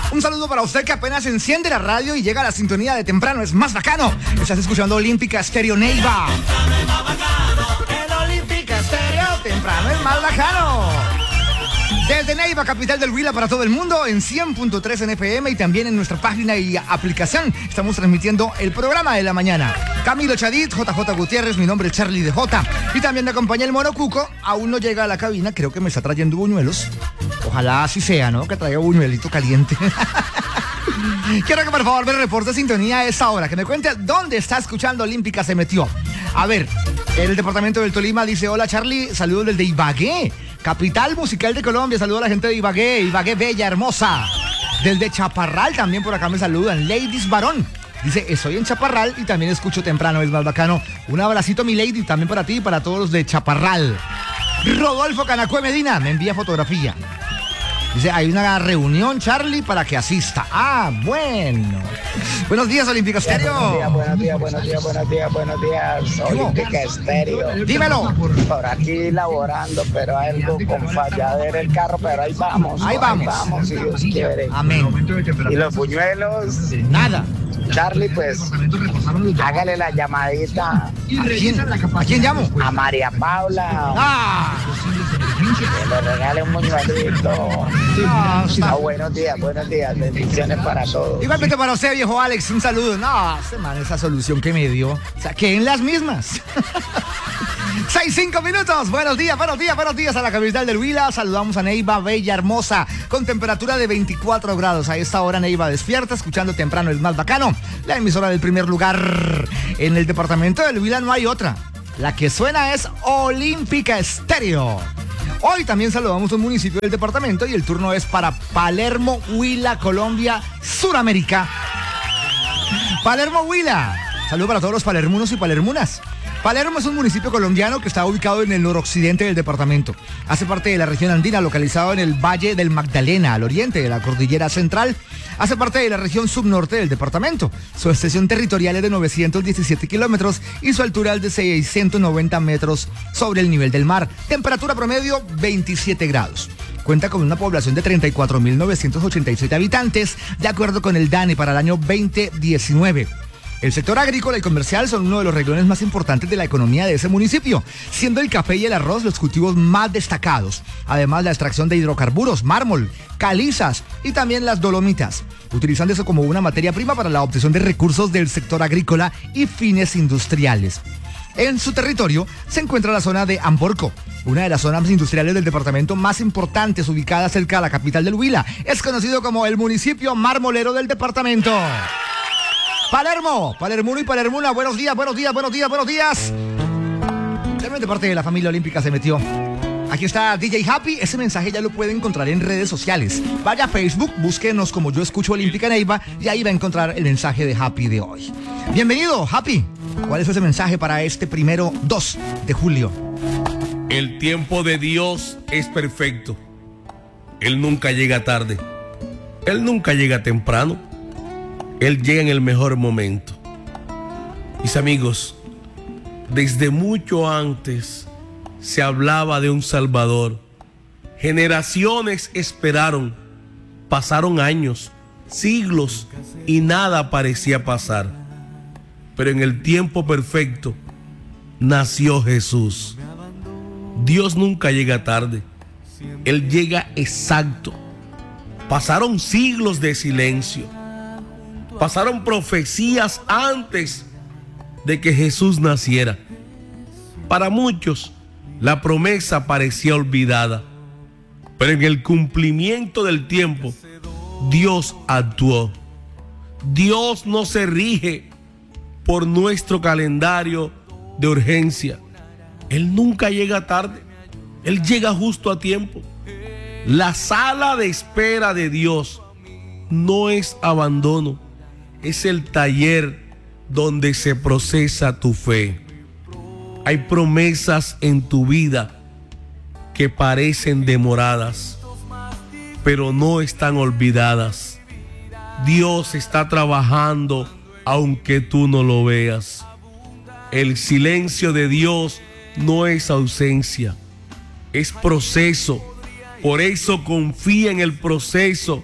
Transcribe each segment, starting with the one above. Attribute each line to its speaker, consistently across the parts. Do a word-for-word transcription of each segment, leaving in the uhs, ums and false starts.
Speaker 1: Un saludo para usted que apenas enciende la radio y llega a la sintonía de temprano, es más bacano. Estás escuchando Olímpica Estéreo Neiva. El Olímpica Estéreo temprano es más bacano. Desde Neiva, capital del Huila, para todo el mundo, en cien punto tres en F M y también en nuestra página y aplicación. Estamos transmitiendo el programa de la mañana. Camilo Chadid, J J Gutiérrez, mi nombre es Charlie de J. Y también me acompaña el Mono Cuco. Aún no llega a la cabina, creo que me está trayendo buñuelos. Ojalá así sea, ¿no? Que traiga buñuelito caliente. Quiero que por favor me reporte sintonía a esta hora, que me cuente dónde está escuchando Olímpica se metió. A ver, el departamento del Tolima dice: hola Charlie, saludos desde Ibagué, capital musical de Colombia. Saludos a la gente de Ibagué, Ibagué bella, hermosa. Desde Chaparral también por acá me saludan. Ladies Varón dice: estoy en Chaparral y también escucho temprano, es más bacano. Un abracito, mi lady, también para ti y para todos los de Chaparral. Rodolfo Canacue Medina me envía fotografía. Dice: hay una reunión, Charlie, para que asista. Ah, bueno. Buenos días, Olímpica Estéreo.
Speaker 2: Buenos días, buenos días, buenos días, buenos días, buenos días. Olímpica Estéreo.
Speaker 1: Dímelo.
Speaker 2: Por aquí laborando, pero algo con falladera el carro, pero ahí vamos.
Speaker 1: Ahí vamos.
Speaker 2: Ahí vamos, si Dios quiere.
Speaker 1: Amén.
Speaker 2: Y los buñuelos.
Speaker 1: Nada.
Speaker 2: Charlie, pues, hágale la llamadita.
Speaker 1: ¿A quién? ¿A quién llamo?
Speaker 2: A María Paula.
Speaker 1: Ah.
Speaker 2: Que le regale un buñuelito.
Speaker 1: Ah,
Speaker 2: Ah, buenos días, buenos días. Bendiciones para todos.
Speaker 1: Igualmente para usted, viejo Alex, un saludo. No, ese man, esa solución que me dio. O sea, que en las mismas. Seis, cinco minutos. Buenos días, buenos días, buenos días a la capital del Huila. Saludamos a Neiva, bella, hermosa, con temperatura de veinticuatro grados. A esta hora Neiva despierta, escuchando temprano el más bacano. La emisora del primer lugar. En el departamento del Huila no hay otra. La que suena es Olímpica Estéreo. Hoy también saludamos a un municipio del departamento y el turno es para Palermo, Huila, Colombia, Suramérica. Palermo, Huila. Saludo para todos los palermunos y palermunas. Palermo es un municipio colombiano que está ubicado en el noroccidente del departamento. Hace parte de la región andina, localizado en el Valle del Magdalena, al oriente de la Cordillera Central. Hace parte de la región subnorte del departamento. Su extensión territorial es de novecientos diecisiete kilómetros y su altura es de seiscientos noventa metros sobre el nivel del mar. Temperatura promedio veintisiete grados. Cuenta con una población de treinta y cuatro mil novecientos ochenta y siete habitantes, de acuerdo con el DANE para el año veinte diecinueve. El sector agrícola y comercial son uno de los renglones más importantes de la economía de ese municipio, siendo el café y el arroz los cultivos más destacados. Además, la extracción de hidrocarburos, mármol, calizas y también las dolomitas, utilizándose como una materia prima para la obtención de recursos del sector agrícola y fines industriales. En su territorio se encuentra la zona de Amborco, una de las zonas industriales del departamento más importantes, ubicada cerca de la capital del Huila. Es conocido como el municipio marmolero del departamento. Palermo, Palermuno y Palermuna, buenos días, buenos días, buenos días, buenos días. Realmente parte de la familia olímpica se metió. Aquí está D J Happy, ese mensaje ya lo puede encontrar en redes sociales. Vaya a Facebook, búsquenos como Yo Escucho Olímpica Neiva y ahí va a encontrar el mensaje de Happy de hoy. Bienvenido, Happy. ¿Cuál es ese mensaje para este primero dos de julio?
Speaker 3: El tiempo de Dios es perfecto. Él nunca llega tarde. Él nunca llega temprano. Él llega en el mejor momento. Mis amigos, desde mucho antes se hablaba de un Salvador. Generaciones esperaron, pasaron años, siglos y nada parecía pasar. Pero en el tiempo perfecto nació Jesús. Dios nunca llega tarde. Él llega exacto. Pasaron siglos de silencio. Pasaron profecías antes de que Jesús naciera. Para muchos, la promesa parecía olvidada, pero en el cumplimiento del tiempo, Dios actuó. Dios no se rige por nuestro calendario de urgencia. Él nunca llega tarde, Él llega justo a tiempo. La sala de espera de Dios no es abandono. Es el taller donde se procesa tu fe. Hay promesas en tu vida que parecen demoradas, pero no están olvidadas. Dios está trabajando aunque tú no lo veas. El silencio de Dios no es ausencia, es proceso. Por eso confía en el proceso,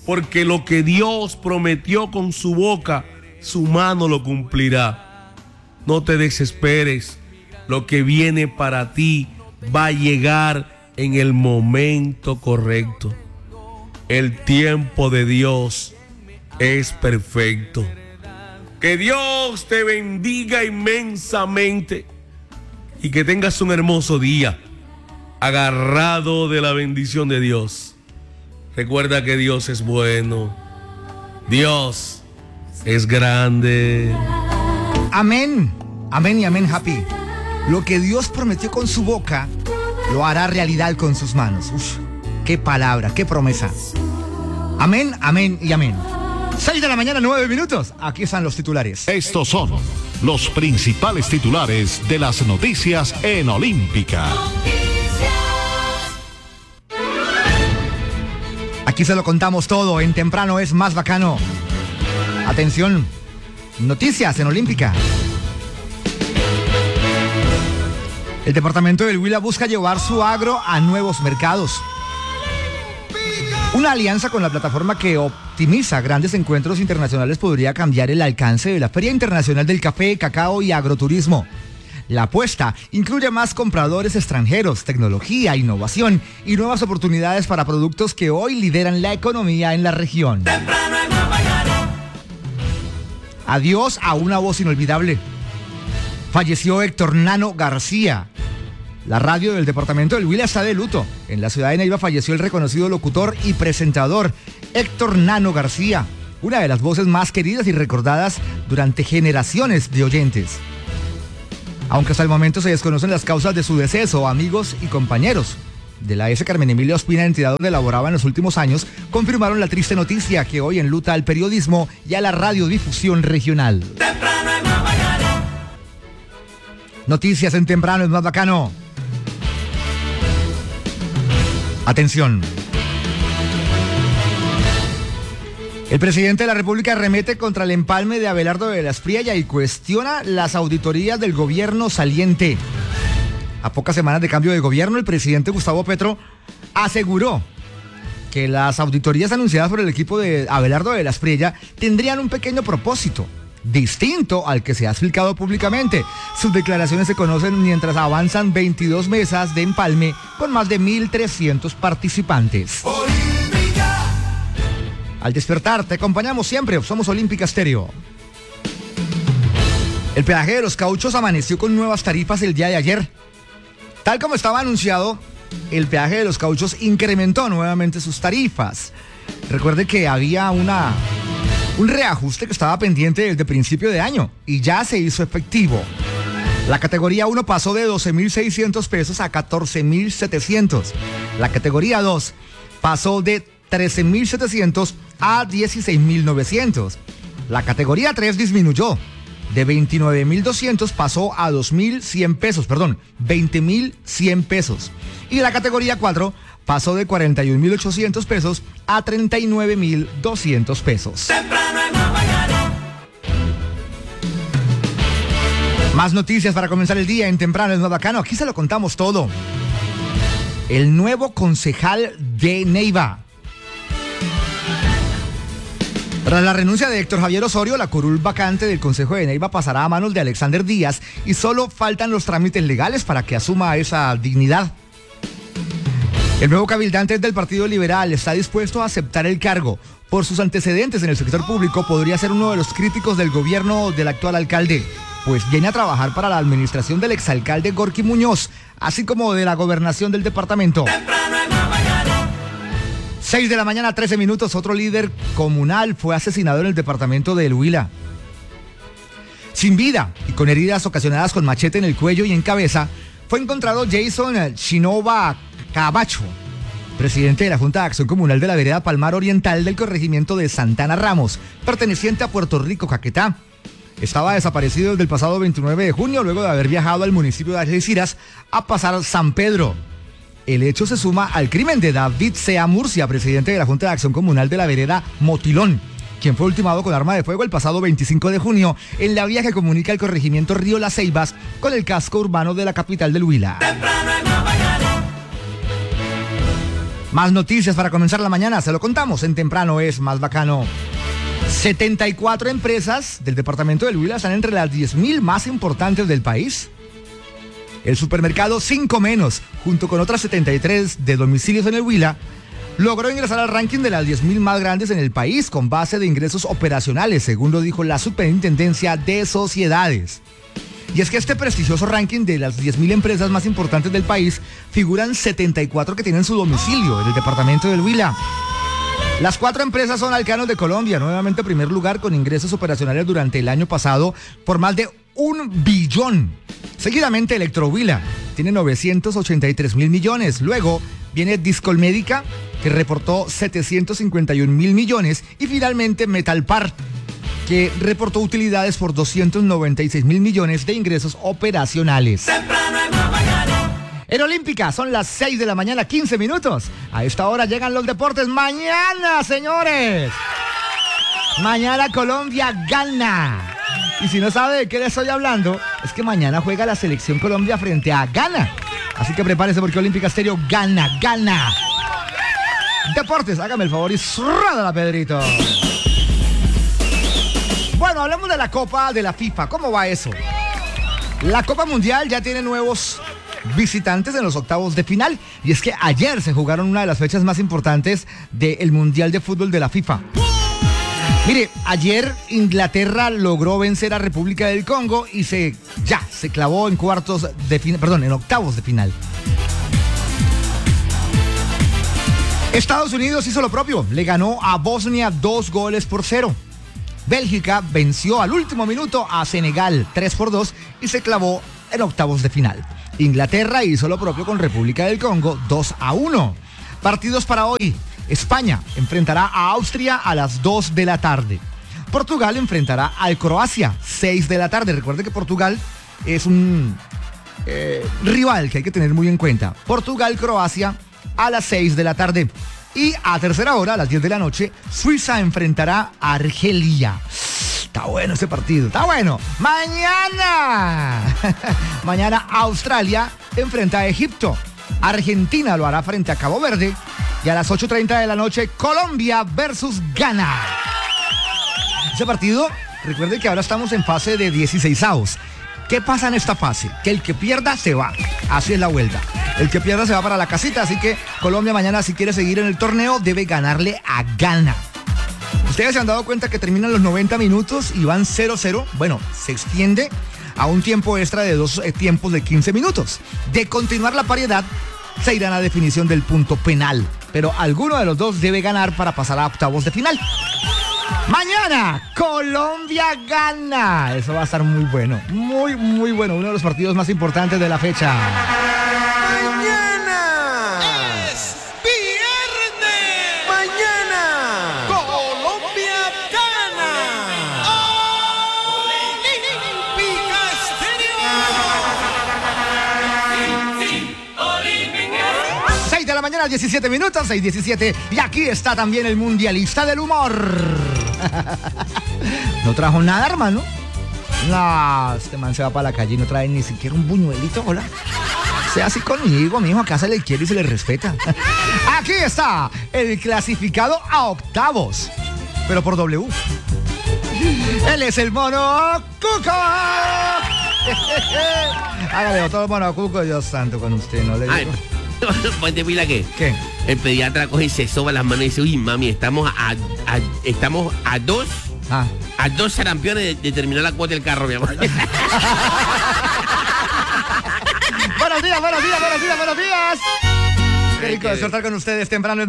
Speaker 3: porque lo que Dios prometió con su boca, su mano lo cumplirá. No te desesperes, lo que viene para ti va a llegar en el momento correcto. El tiempo de Dios es perfecto. Que Dios te bendiga inmensamente y que tengas un hermoso día agarrado de la bendición de Dios. Recuerda que Dios es bueno. Dios es grande.
Speaker 1: Amén. Amén y amén, Happy. Lo que Dios prometió con su boca, lo hará realidad con sus manos. Uf, qué palabra, qué promesa. Amén, amén y amén. seis de la mañana, nueve minutos. Aquí están los titulares.
Speaker 4: Estos son los principales titulares de las noticias en Olímpica.
Speaker 1: Aquí se lo contamos todo. En Temprano es más bacano. Atención. Noticias en Olímpica. El departamento del Huila busca llevar su agro a nuevos mercados. Una alianza con la plataforma que optimiza grandes encuentros internacionales podría cambiar el alcance de la Feria Internacional del Café, Cacao y Agroturismo. La apuesta incluye más compradores extranjeros, tecnología, innovación y nuevas oportunidades para productos que hoy lideran la economía en la región. Adiós a una voz inolvidable. Falleció Héctor Nano García. La radio del departamento del Huila está de luto. En la ciudad de Neiva falleció el reconocido locutor y presentador Héctor Nano García, una de las voces más queridas y recordadas durante generaciones de oyentes. Aunque hasta el momento se desconocen las causas de su deceso, amigos y compañeros de la S. Carmen Emilia Ospina, entidad donde laboraba en los últimos años, confirmaron la triste noticia que hoy enluta al periodismo y a la radiodifusión regional. Noticias en Temprano es más bacano. Atención. El presidente de la República arremete contra el empalme de Abelardo de la Espriella y cuestiona las auditorías del gobierno saliente. A pocas semanas de cambio de gobierno, el presidente Gustavo Petro aseguró que las auditorías anunciadas por el equipo de Abelardo de la Espriella tendrían un pequeño propósito, distinto al que se ha explicado públicamente. Sus declaraciones se conocen mientras avanzan veintidós mesas de empalme con más de mil trescientos participantes. Al despertar, te acompañamos siempre, somos Olímpica Estéreo. El peaje de los cauchos amaneció con nuevas tarifas el día de ayer. Tal como estaba anunciado, el peaje de los cauchos incrementó nuevamente sus tarifas. Recuerde que había una, un reajuste que estaba pendiente desde principio de año y ya se hizo efectivo. La categoría uno pasó de doce mil seiscientos pesos a catorce mil setecientos. La categoría dos pasó de trece mil setecientos a dieciséis mil novecientos. La categoría tres disminuyó. De veintinueve mil doscientos pasó a dos mil cien pesos, perdón, veinte mil cien pesos. Y la categoría cuatro pasó de cuarenta y un mil ochocientos pesos a treinta y nueve mil doscientos pesos. Más noticias para comenzar el día en Temprano es más bacano. Aquí se lo contamos todo. El nuevo concejal de Neiva. Tras la renuncia de Héctor Javier Osorio, la curul vacante del Consejo de Neiva pasará a manos de Alexander Díaz y solo faltan los trámites legales para que asuma esa dignidad. El nuevo cabildante del Partido Liberal está dispuesto a aceptar el cargo. Por sus antecedentes en el sector público, podría ser uno de los críticos del gobierno del actual alcalde, pues viene a trabajar para la administración del exalcalde Gorky Muñoz, así como de la gobernación del departamento. seis de la mañana, trece minutos, otro líder comunal fue asesinado en el departamento de El Huila. Sin vida y con heridas ocasionadas con machete en el cuello y en cabeza, fue encontrado Jason Chinova Cabacho, presidente de la Junta de Acción Comunal de la Vereda Palmar Oriental del corregimiento de Santana Ramos, perteneciente a Puerto Rico, Caquetá. Estaba desaparecido desde el pasado veintinueve de junio, luego de haber viajado al municipio de Algeciras a pasar San Pedro. El hecho se suma al crimen de David Sea Murcia, presidente de la Junta de Acción Comunal de la Vereda Motilón, quien fue ultimado con arma de fuego el pasado veinticinco de junio en la vía que comunica el corregimiento Río Las Ceibas con el casco urbano de la capital del Huila. Más noticias para comenzar la mañana, se lo contamos en Temprano es Más Bacano. setenta y cuatro empresas del departamento del Huila están entre las diez mil más importantes del país. El supermercado Cinco Menos, junto con otras setenta y tres de domicilios en el Huila, logró ingresar al ranking de las diez mil más grandes en el país con base de ingresos operacionales, según lo dijo la Superintendencia de Sociedades. Y es que este prestigioso ranking de las diez mil empresas más importantes del país figuran setenta y cuatro que tienen su domicilio en el departamento del Huila. Las cuatro empresas son Alcanos de Colombia, nuevamente primer lugar con ingresos operacionales durante el año pasado por más de un billón. Seguidamente Electrohuila, tiene novecientos ochenta y tres mil millones. Luego viene Discolmédica, que reportó setecientos cincuenta y un mil millones. Y finalmente Metalpar, que reportó utilidades por doscientos noventa y seis mil millones de ingresos operacionales.
Speaker 5: Temprano es más bacano.
Speaker 1: En Olímpica son las seis de la mañana, quince minutos. A esta hora llegan los deportes. Mañana, señores. Mañana Colombia gana. Y si no sabe de qué le estoy hablando, es que mañana juega la selección Colombia frente a Ghana. Así que prepárese porque Olímpica Estéreo gana, gana. Deportes, hágame el favor y la Pedrito. Bueno, hablamos de la Copa de la FIFA. ¿Cómo va eso? La Copa Mundial ya tiene nuevos visitantes en los octavos de final. Y es que ayer se jugaron una de las fechas más importantes del Mundial de Fútbol de la FIFA. Mire, ayer Inglaterra logró vencer a República del Congo y se ya se clavó en cuartos de final, perdón, en octavos de final. Estados Unidos hizo lo propio, le ganó a Bosnia dos goles por cero. Bélgica venció al último minuto a Senegal tres por dos y se clavó en octavos de final. Inglaterra hizo lo propio con República del Congo dos a uno. Partidos para hoy. España enfrentará a Austria a las dos de la tarde. Portugal enfrentará al Croacia, seis de la tarde. Recuerde que Portugal es un eh, rival que hay que tener muy en cuenta. Portugal-Croacia a las seis de la tarde. Y a tercera hora, a las diez de la noche, Suiza enfrentará a Argelia. Está bueno ese partido, está bueno. Mañana, mañana Australia enfrenta a Egipto. Argentina lo hará frente a Cabo Verde. Y a las ocho y treinta de la noche, Colombia versus Ghana. Ese partido, recuerden que ahora estamos en fase de dieciseisavos. ¿Qué pasa en esta fase? Que el que pierda se va. Así es la vuelta. El que pierda se va para la casita. Así que Colombia mañana, si quiere seguir en el torneo, debe ganarle a Ghana. Ustedes se han dado cuenta que terminan los noventa minutos y van cero cero. Bueno, se extiende a un tiempo extra de dos eh, tiempos de quince minutos. De continuar la paridad, se irán a definición del punto penal. Pero alguno de los dos debe ganar para pasar a octavos de final. Mañana, Colombia gana. Eso va a estar muy bueno. Muy, muy bueno. Uno de los partidos más importantes de la fecha.
Speaker 5: Mañana es viernes. Mañana Colombia gana. Olímpica Estéreo.
Speaker 1: seis de la mañana, diecisiete minutos, seis diecisiete. Y aquí está también el mundialista del humor. No trajo nada, hermano. No, este man se va para la calle y no trae ni siquiera un buñuelito. Hola. Sea así conmigo, mijo. Acá se le quiere y se le respeta. Aquí está el clasificado a octavos, pero por W. Él es el Mono Cuco. Hágale todo el Mono Cuco, Dios santo, con usted, ¿no le digo?
Speaker 6: Ay, ponte pila que
Speaker 1: ¿Qué?
Speaker 6: el pediatra coge y se soba las manos y dice, uy, mami, estamos a, a- estamos a dos,
Speaker 1: Ah.
Speaker 6: a dos sarampiónes de, de terminar la cuota del carro, mi amor.
Speaker 1: Buenos días, buenos días, buenos días, buenos días. Qué rico despertar con ustedes temprano.